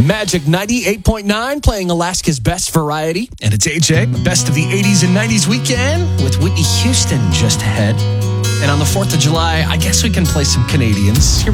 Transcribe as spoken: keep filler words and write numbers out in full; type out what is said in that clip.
Magic ninety-eight point nine playing Alaska's best variety. And it's A J, best of the eighties and nineties weekend with Whitney Houston just ahead. And on the fourth of July, I guess we can play some Canadians. Here we